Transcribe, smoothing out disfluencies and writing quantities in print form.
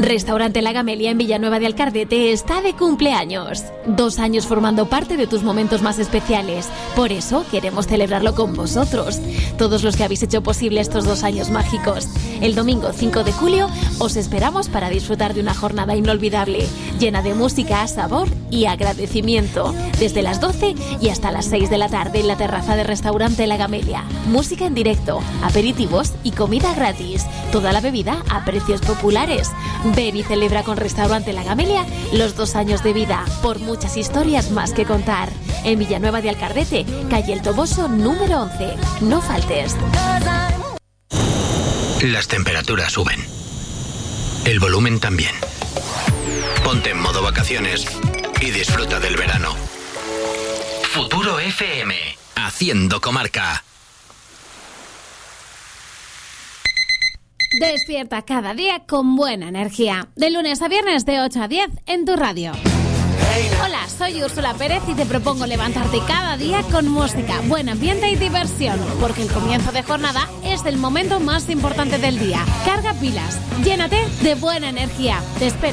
Restaurante La Gamelia en Villanueva de Alcardete está de cumpleaños. 2 años formando parte de tus momentos más especiales. Por eso queremos celebrarlo con vosotros, todos los que habéis hecho posible estos 2 años mágicos. El domingo 5 de julio os esperamos para disfrutar de una jornada inolvidable, llena de música, sabor y agradecimiento. Desde las 12 y hasta las 6 de la tarde en la terraza de Restaurante La Gamelia. Música en directo, aperitivos y comida gratis. Toda la bebida a precios populares. Ven y celebra con Restaurante La Gamelia los 2 años de vida, por muchas historias más que contar. En Villanueva de Alcardete, calle El Toboso número 11. No faltes. Las temperaturas suben. El volumen también. Ponte en modo vacaciones y disfruta del verano. Futuro FM, haciendo comarca. Despierta cada día con buena energía. De lunes a viernes de 8 a 10 en tu radio. Hola, soy Úrsula Pérez y te propongo levantarte cada día con música, buen ambiente y diversión, porque el comienzo de jornada es el momento más importante del día. Carga pilas, llénate de buena energía. Te espero